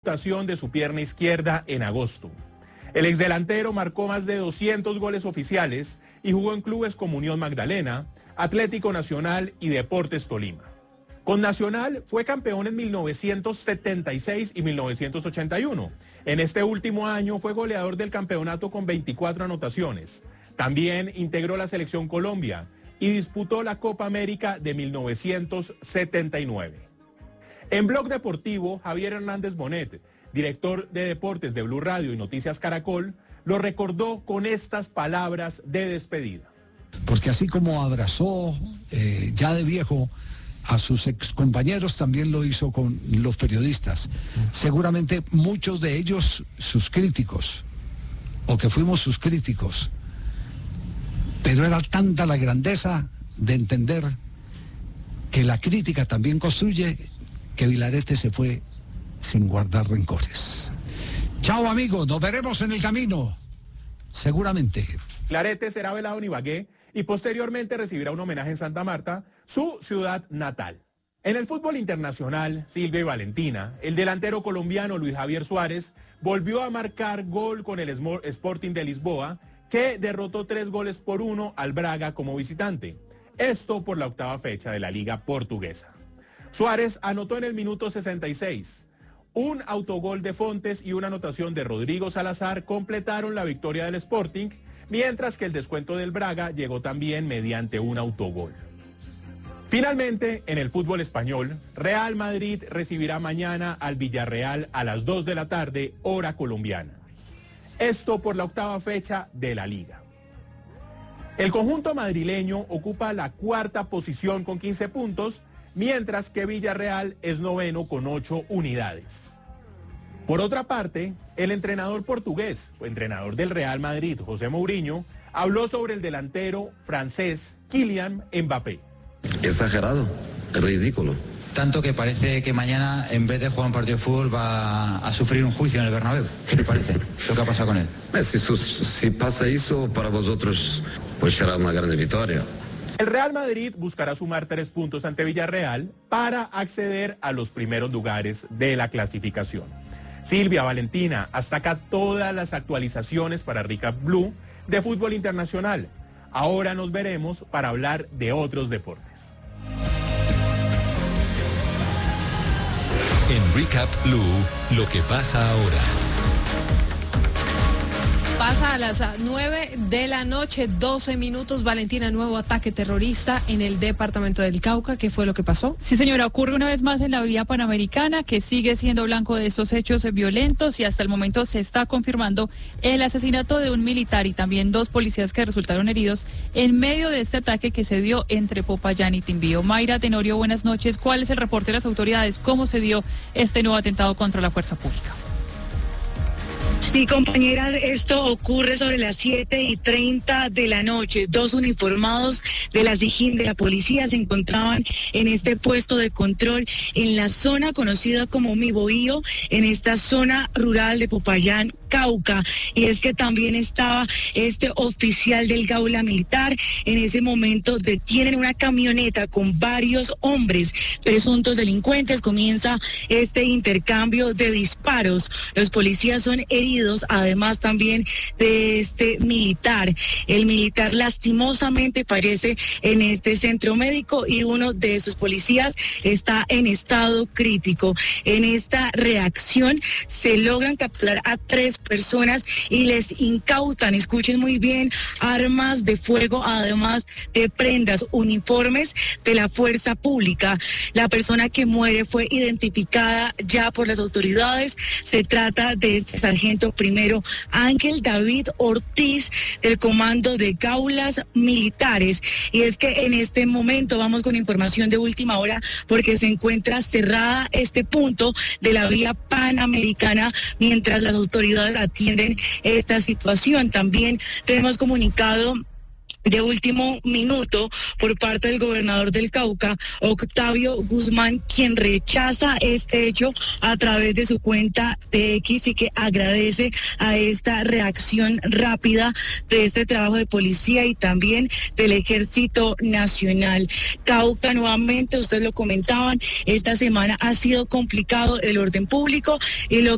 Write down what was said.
amputación de su pierna izquierda en agosto. El exdelantero marcó más de 200 goles oficiales y jugó en clubes como Unión Magdalena, Atlético Nacional y Deportes Tolima. Con Nacional fue campeón en 1976 y 1981. En este último año fue goleador del campeonato con 24 anotaciones. También integró la Selección Colombia y disputó la Copa América de 1979. En Blog Deportivo, Javier Hernández Bonet, director de deportes de Blue Radio y Noticias Caracol, lo recordó con estas palabras de despedida. Porque así como abrazó ya de viejo a sus excompañeros, también lo hizo con los periodistas. Seguramente muchos de ellos sus críticos, o que fuimos sus críticos. Pero era tanta la grandeza de entender que la crítica también construye, que Vilarete se fue sin guardar rencores. Chao amigos, nos veremos en el camino, seguramente. Vilarete será velado en Ibagué y posteriormente recibirá un homenaje en Santa Marta, su ciudad natal. En el fútbol internacional, Silvia y Valentina, el delantero colombiano Luis Javier Suárez volvió a marcar gol con el Sporting de Lisboa, que derrotó 3-1 al Braga como visitante. Esto por la octava fecha de la Liga Portuguesa. Suárez anotó en el minuto 66. Un autogol de Fontes y una anotación de Rodrigo Salazar completaron la victoria del Sporting, mientras que el descuento del Braga llegó también mediante un autogol. Finalmente, en el fútbol español, Real Madrid recibirá mañana al Villarreal a las 2 de la tarde, hora colombiana. Esto por la octava fecha de la Liga. El conjunto madrileño ocupa la cuarta posición con 15 puntos, mientras que Villarreal es noveno con 8 unidades. Por otra parte, el entrenador portugués, o entrenador del Real Madrid, José Mourinho, habló sobre el delantero francés Kylian Mbappé. Exagerado, ridículo. Tanto que parece que mañana, en vez de jugar un partido de fútbol, va a sufrir un juicio en el Bernabéu. ¿Qué te parece lo que ha pasado con él? Si pasa eso, para vosotros, pues será una gran victoria. El Real Madrid buscará sumar 3 puntos ante Villarreal para acceder a los primeros lugares de la clasificación. Silvia, Valentina, hasta acá todas las actualizaciones para Recap Blue de fútbol internacional. Ahora nos veremos para hablar de otros deportes. En Recap Blue, lo que pasa ahora. Pasa a las 9 de la noche, 12 minutos. Valentina, nuevo ataque terrorista en el departamento del Cauca. ¿Qué fue lo que pasó? Sí, señora, ocurre una vez más en la vía panamericana, que sigue siendo blanco de estos hechos violentos, y hasta el momento se está confirmando el asesinato de un militar y también 2 policías que resultaron heridos en medio de este ataque que se dio entre Popayán y Timbío. Mayra Tenorio, buenas noches. ¿Cuál es el reporte de las autoridades? ¿Cómo se dio este nuevo atentado contra la fuerza pública? Sí, compañeras, esto ocurre sobre las 7:30 de la noche. 2 uniformados de la SIJIN de la policía se encontraban en este puesto de control en la zona conocida como Mi Bohío, en esta zona rural de Popayán, Cauca. Y es que también estaba este oficial del Gaula Militar. En ese momento detienen una camioneta con varios hombres presuntos delincuentes. Comienza este intercambio de disparos. Los policías son heridos, además también de este militar. El militar lastimosamente parece en este centro médico y uno de esos policías está en estado crítico. En esta reacción se logran capturar a 3 personas y les incautan, escuchen muy bien, armas de fuego, además de prendas, uniformes de la fuerza pública. La persona que muere fue identificada ya por las autoridades. Se trata de este sargento primero Ángel David Ortiz, del comando de Gaulas Militares. Y es que en este momento vamos con información de última hora, porque se encuentra cerrada este punto de la vía panamericana mientras las autoridades atienden esta situación. También tenemos comunicado de último minuto por parte del gobernador del Cauca, Octavio Guzmán, quien rechaza este hecho a través de su cuenta de X y que agradece a esta reacción rápida de este trabajo de policía y también del Ejército Nacional. Cauca, nuevamente, ustedes lo comentaban, esta semana ha sido complicado el orden público y lo